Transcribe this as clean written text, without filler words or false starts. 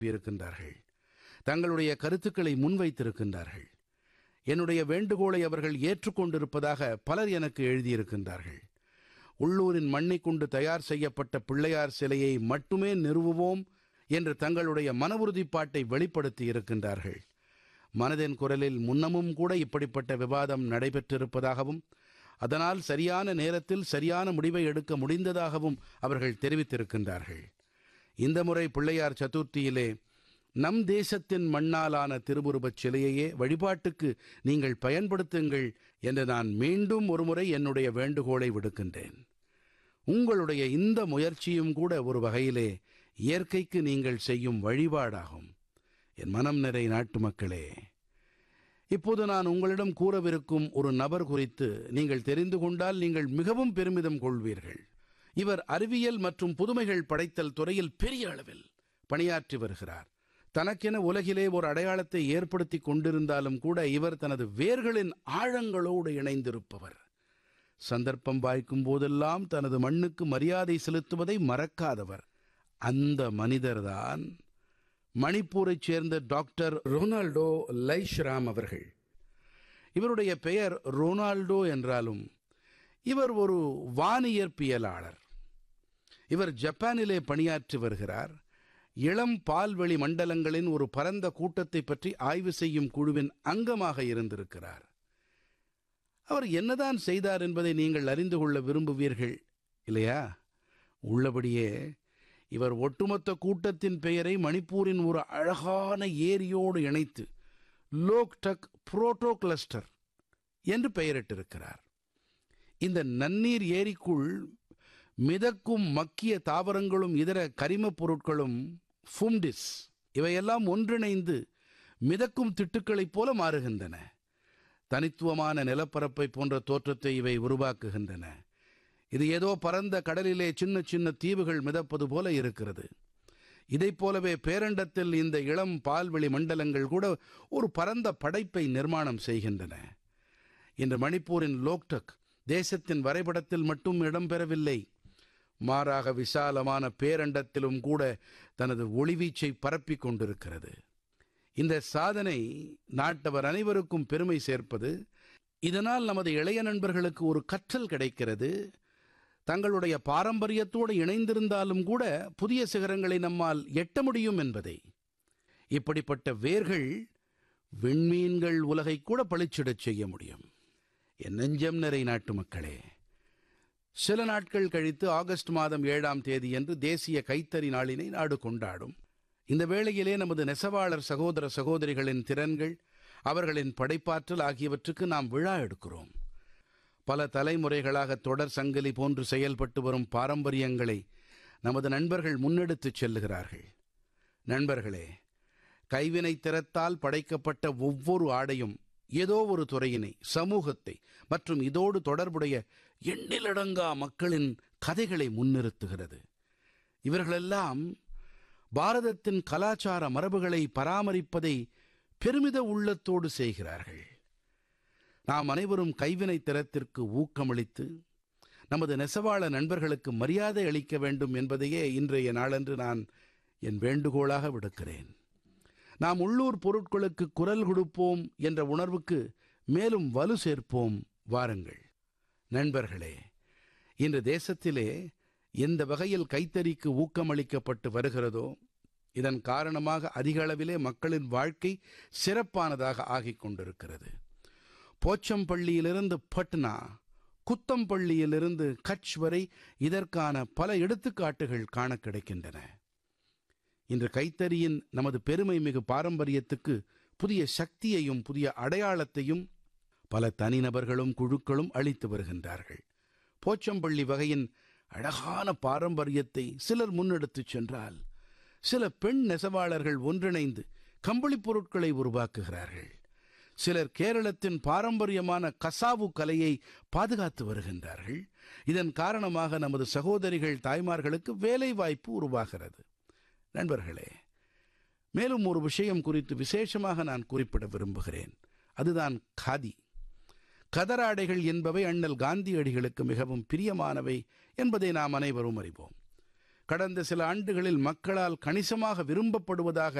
இருக்கின்றார்கள். தங்களுடைய கருத்துக்களை முன்வைத்திருக்கின்றார்கள். என்னுடைய வேண்டுகோளை அவர்கள் ஏற்றுக்கொண்டிருப்பதாக பலர் எனக்கு எழுதியிருக்கின்றார்கள். உள்ளூரின் மண்ணைக் கொண்டு தயார் செய்யப்பட்ட பிள்ளையார் சிலையை மட்டுமே நிறுவுவோம் என்று தங்களுடைய மன உறுதிப்பாட்டை வெளிப்படுத்தி இருக்கின்றார்கள். மனதின் குரலில் முன்னமும் கூட இப்படிப்பட்ட விவாதம் நடைபெற்றிருப்பதாகவும் அதனால் சரியான நேரத்தில் சரியான முடிவை எடுக்க முடிந்ததாகவும் அவர்கள் தெரிவித்திருக்கின்றார்கள். இந்த முறை பிள்ளையார் சதுர்த்தியிலே நம் தேசத்தின் மண்ணாலான திருவுருவச் சிலையையே வழிபாட்டுக்கு நீங்கள் பயன்படுத்துங்கள் என்று நான் மீண்டும் ஒருமுறை என்னுடைய வேண்டுகோளை விடுக்கின்றேன். உங்களுடைய இந்த முயற்சியும் கூட ஒரு வகையிலே இயற்கைக்கு நீங்கள் செய்யும் வழிபாடாகும். என் மனம் நிறை நாட்டுமக்களே, இப்போது நான் உங்களிடம் கூறவிருக்கும் ஒரு நபர் குறித்து நீங்கள் தெரிந்து கொண்டால் நீங்கள் மிகவும் பெருமிதம் கொள்வீர்கள். இவர் அறிவியல் மற்றும் புதுமைகள் படைத்தல் துறையில் பெரிய அளவில் பணியாற்றி வருகிறார். தனக்கென உலகிலே ஒரு அடையாளத்தை ஏற்படுத்தி கொண்டிருந்தாலும் கூட இவர் தனது வேர்களின் ஆழங்களோடு இணைந்திருப்பவர். சந்தர்ப்பம் வாய்க்கும் போதெல்லாம் தனது மண்ணுக்கு மரியாதை செலுத்துவதை மறக்காதவர். அந்த மனிதர்தான் மணிப்பூரைச் சேர்ந்த டாக்டர் ரொனால்டோ லைஷ்ராம் அவர்கள். இவருடைய பெயர் ரொனால்டோ என்றாலும் இவர் ஒரு வானியற்பியலாளர். இவர் ஜப்பானிலே பணியாற்றி வருகிறார். இளம் பால்வெளி மண்டலங்களின் ஒரு பரந்த கூட்டத்தை பற்றி ஆய்வு செய்யும் குழுவின் அங்கமாக இருந்திருக்கிறார். அவர் என்னதான் செய்தார் என்பதை நீங்கள் அறிந்து கொள்ள விரும்புவீர்கள் இல்லையா? உள்ளபடியே இவர் ஒட்டுமொத்த கூட்டத்தின் பெயரை மணிப்பூரின் ஒரு அழகான ஏரியோடு இணைத்து லோக்டக் புரோட்டோ கிளஸ்டர் என்று பெயரிட்டிருக்கிறார். இந்த நன்னீர் ஏரிக்குள் மிதக்கும் மக்கிய தாவரங்களும் இதர கரிமப் பொருட்களும் ஃபும்டிஸ் இவையெல்லாம் ஒன்றிணைந்து மிதக்கும் திட்டுக்களைப் போல மாறுகின்றன. தனித்துவமான நிலப்பரப்பை போன்ற தோற்றத்தை இவை உருவாக்குகின்றன. இது ஏதோ பரந்த கடலிலே சின்ன சின்ன தீவுகள் மிதப்பது போல இருக்கிறது. இதைப் போலவே பேரண்டத்தில் இந்த இளம் பால்வெளி மண்டலங்கள் கூட ஒரு பரந்த படைப்பை நிர்மாணம் செய்கின்றன. இன்று மணிப்பூரின் லோக்டக் தேசத்தின் வரைபடத்தில் மட்டும் இடம்பெறவில்லை, மாறாக விசாலமான பேரண்டத்திலும் கூட தனது ஒளிவீச்சை பரப்பிக் கொண்டிருக்கிறது. இந்த சாதனை நாட்டவர் அனைவருக்கும் பெருமை சேர்ப்பது. இதனால் நமது இளைய நண்பர்களுக்கு ஒரு கற்றல் கிடைக்கிறது. தங்களுடைய பாரம்பரியத்தோடு இணைந்திருந்தாலும் கூட புதிய சிகரங்களை நம்மால் எட்ட முடியும் என்பதை. இப்படிப்பட்ட வேர்கள் விண்மீன்கள் உலகை கூட பளிச்சிடச் செய்ய முடியும். என் நெஞ்சம் நிறை நாட்டு மக்களே, சில நாட்கள் கழித்து ஆகஸ்ட் மாதம் 7ஆம் தேதியன்று தேசிய கைத்தறி நாளினை நாடு கொண்டாடும். இந்த வேளையிலே நமது நெசவாளர் சகோதர சகோதரிகளின் திறன்கள், அவர்களின் படைப்பாற்றல் ஆகியவற்றுக்கு நாம் விழா எடுக்கிறோம். பல தலைமுறைகளாக தொடர் சங்கிலி போன்று செயல்பட்டு வரும் பாரம்பரியங்களை நமது நண்பர்கள் முன்னெடுத்துச் செல்லுகிறார்கள். நண்பர்களே, கைவினை திறத்தால் படைக்கப்பட்ட ஒவ்வொரு ஆடையும் ஏதோ ஒரு துறையினை, சமூகத்தை மற்றும் இதோடு தொடர்புடைய எண்ணிலடங்கா மக்களின் கதைகளை முன்னிறுத்துகிறது. இவர்களெல்லாம் பாரதத்தின் கலாச்சார மரபுகளை பராமரிப்பதை பெருமித உள்ளத்தோடு செய்கிறார்கள். நாம் அனைவரும் கைவினை திறத்திற்கு ஊக்கமளித்து நமது நெசவாள நண்பர்களுக்கு மரியாதை அளிக்க வேண்டும் என்பதையே இன்றைய நாளன்று நான் என் வேண்டுகோளாக விடுக்கிறேன். நாம் உள்ளூர் பொருட்களுக்கு குரல் கொடுப்போம் என்ற உணர்வுக்கு மேலும் வலு சேர்ப்போம். வாருங்கள் நண்பர்களே, இன்று தேசத்திலே எந்த வகையில் கைத்தறிக்கு ஊக்கமளிக்கப்பட்டு வருகிறதோ இதன் காரணமாக அதிக அளவிலே மக்களின் வாழ்க்கை சிறப்பானதாக ஆகிக் கொண்டிருக்கிறது. போச்சம்பள்ளியிலிருந்து பட்னா, குத்தம்பள்ளியிலிருந்து கட்ச் வரை இதற்கான பல எடுத்துக்காட்டுகள் காண கிடைக்கின்றன. இன்று கைத்தறியின் நமது பெருமை மிகு பாரம்பரியத்துக்கு புதிய சக்தியையும் புதிய அடையாளத்தையும் பல தனிநபர்களும் குழுக்களும் அளித்து வருகின்றார்கள். போச்சம்பள்ளி வகையின் அழகான பாரம்பரியத்தை சிலர் முன்னெடுத்துச் சென்றால், சில பெண் நெசவாளர்கள் ஒன்றிணைந்து கம்பளிப் பொருட்களை உருவாக்குகிறார்கள். சிலர் கேரளத்தின் பாரம்பரியமான கசாவு கலையை பாதுகாத்து வருகின்றார்கள். இதன் காரணமாக நமது சகோதரிகள் தாய்மார்களுக்கு வேலை வாய்ப்பு உருவாகிறது. நண்பர்களே, மேலும் ஒரு விஷயம் குறித்து விசேஷமாக நான் குறிப்பிட விரும்புகிறேன். அதுதான் காதி. கதராடைகள் என்பவை அண்ணல் காந்தியடிகளுக்கு மிகவும் பிரியமானவை என்பதை நாம் அனைவரும் அறிவோம். கடந்த சில ஆண்டுகளில் மக்களால் கணிசமாக விரும்பப்படுவதாக